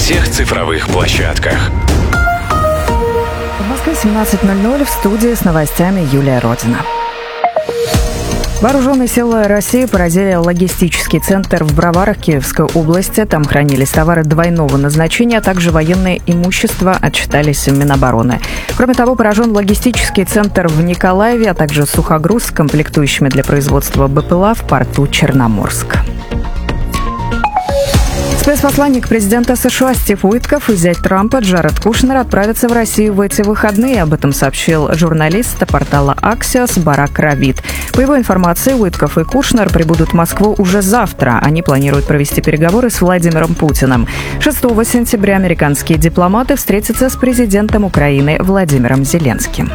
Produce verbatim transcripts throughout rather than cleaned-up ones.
всех цифровых площадках. В Москве семнадцать ноль ноль, в студии с новостями Юлия Родина. Вооруженные силы России поразили логистический центр в Броварах Киевской области. Там хранились товары двойного назначения, а также военное имущество, отчитались в Минобороны. Кроме того, поражен логистический центр в Николаеве, а также сухогруз с комплектующими для производства БПЛА в порту Черноморск. Спецпосланник президента США Стив Уитков и зять Трампа Джаред Кушнер отправятся в Россию в эти выходные. Об этом сообщил журналист портала Axios Барак Равид. По его информации, Уитков и Кушнер прибудут в Москву уже завтра. Они планируют провести переговоры с Владимиром Путиным. шестого сентября американские дипломаты встретятся с президентом Украины Владимиром Зеленским.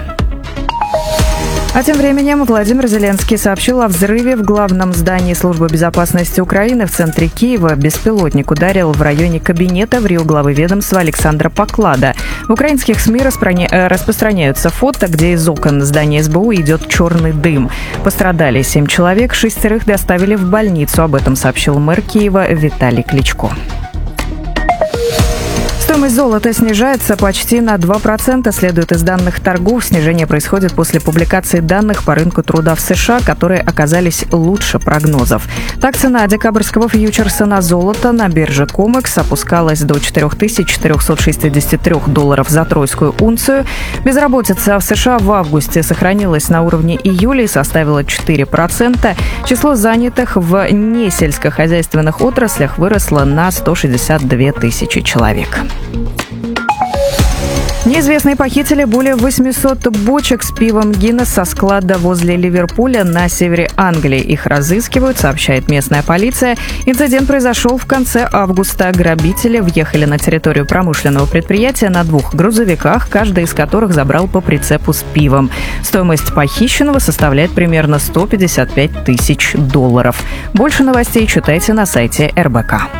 А тем временем Владимир Зеленский сообщил о взрыве в главном здании Службы безопасности Украины в центре Киева. Беспилотник ударил в районе кабинета в Рио главы ведомства Александра Поклада. В украинских СМИ распространяются фото, где из окон здания СБУ идет черный дым. Пострадали семь человек, шестерых доставили в больницу. Об этом сообщил мэр Киева Виталий Кличко. Стоимость золота снижается почти на два процента, следует из данных торгов. Снижение происходит после публикации данных по рынку труда в США, которые оказались лучше прогнозов. Так, цена декабрьского фьючерса на золото на бирже Комекс опускалась до четыре тысячи четыреста шестьдесят три долларов за тройскую унцию. Безработица в США в августе сохранилась на уровне июля и составила четыре процента. Число занятых в несельскохозяйственных отраслях выросло на сто шестьдесят две тысячи человек. Неизвестные похитили более восемьсот бочек с пивом Гиннес со склада возле Ливерпуля на севере Англии. Их разыскивают, сообщает местная полиция. Инцидент произошел в конце августа. Грабители въехали на территорию промышленного предприятия на двух грузовиках, каждый из которых забрал по прицепу с пивом. Стоимость похищенного составляет примерно сто пятьдесят пять тысяч долларов. Больше новостей читайте на сайте эр бэ ка.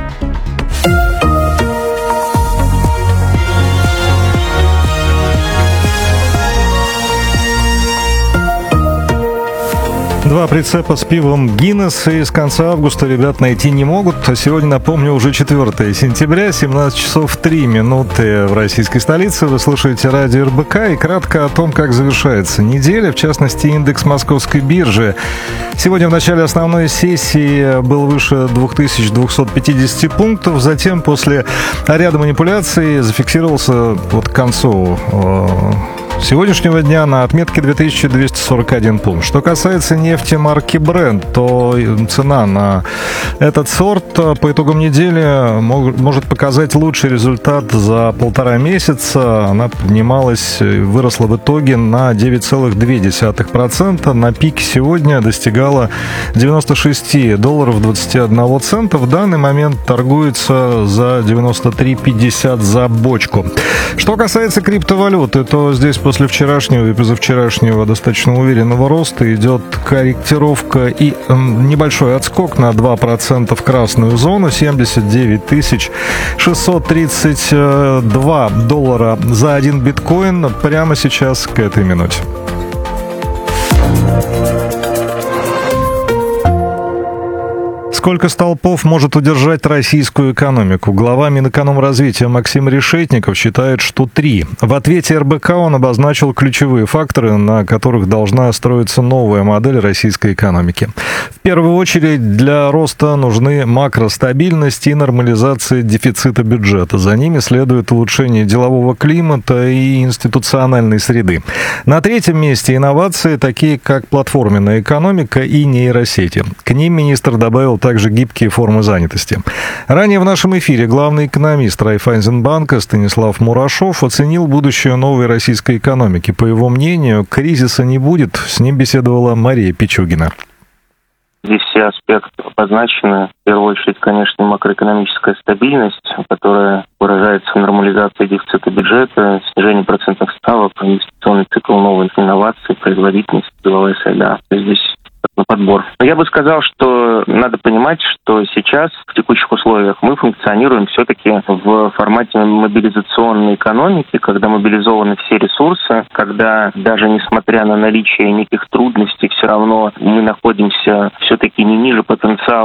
Два прицепа с пивом Гиннес и с конца августа ребят найти не могут. Сегодня, напомню, уже четвёртого сентября, семнадцать часов три минуты в российской столице. Вы слушаете радио эр бэ ка, и кратко о том, как завершается неделя, в частности, индекс московской биржи. Сегодня в начале основной сессии был выше две тысячи двести пятьдесят пунктов, затем после ряда манипуляций зафиксировался вот к концу сегодняшнего дня на отметке две тысячи двести сорок один пункт. Что касается нефти марки Brent, то цена на этот сорт по итогам недели может показать лучший результат за полтора месяца. Она поднималась, выросла в итоге на девять целых две десятых процента. На пике сегодня достигала девяносто шесть долларов двадцать один цента. В данный момент торгуется за девяносто три пятьдесят за бочку. Что касается криптовалюты, то здесь после вчерашнего и позавчерашнего достаточно уверенного роста идет корректировка и небольшой отскок на два процента в красную зону. семьдесят девять тысяч шестьсот тридцать два доллара за один биткоин прямо сейчас к этой минуте. Сколько столпов может удержать российскую экономику? Глава Минэкономразвития Максим Решетников считает, что три. В ответе эр бэ ка он обозначил ключевые факторы, на которых должна строиться новая модель российской экономики. В первую очередь для роста нужны макростабильность и нормализация дефицита бюджета. За ними следует улучшение делового климата и институциональной среды. На третьем месте инновации, такие как платформенная экономика и нейросети. К ним министр добавил также также гибкие формы занятости. Ранее в нашем эфире главный экономист Райффайзенбанка Станислав Мурашов оценил будущее новой российской экономики. По его мнению, кризиса не будет. С ним беседовала Мария Пичугина. Здесь все аспекты обозначены. В первую очередь, конечно, макроэкономическая стабильность, которая выражается в нормализации дефицита бюджета, снижении процентных ставок, инвестиционный цикл, новых инноваций, производительность, деловая среда. Здесь на подбор. Но я бы сказал, что надо понимать, что сейчас в текущих условиях мы функционируем все-таки в формате мобилизационной экономики, когда мобилизованы все ресурсы, когда даже несмотря на наличие неких трудностей, все равно мы находимся все-таки не ниже потенциала